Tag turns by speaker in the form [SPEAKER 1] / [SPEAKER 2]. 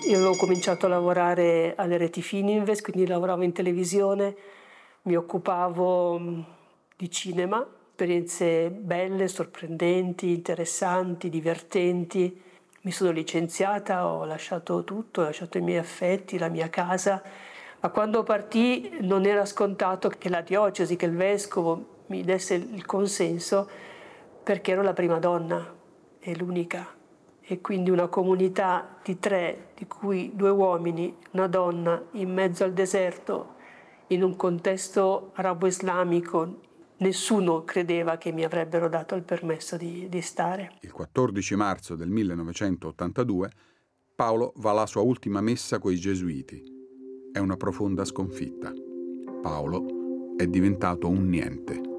[SPEAKER 1] Io avevo cominciato a lavorare alle reti Fininvest, quindi lavoravo in televisione, mi occupavo di cinema, esperienze belle, sorprendenti, interessanti, divertenti. Mi sono licenziata, ho lasciato tutto, ho lasciato i miei affetti, la mia casa, ma quando partì non era scontato che la diocesi, che il vescovo mi desse il consenso, perché ero la prima donna e l'unica. E quindi una comunità di 3, di cui 2 uomini, una donna, in mezzo al deserto, in un contesto arabo-islamico, nessuno credeva che mi avrebbero dato il permesso di stare.
[SPEAKER 2] Il 14 marzo del 1982 Paolo va alla sua ultima messa coi gesuiti. È una profonda sconfitta. Paolo è diventato un niente.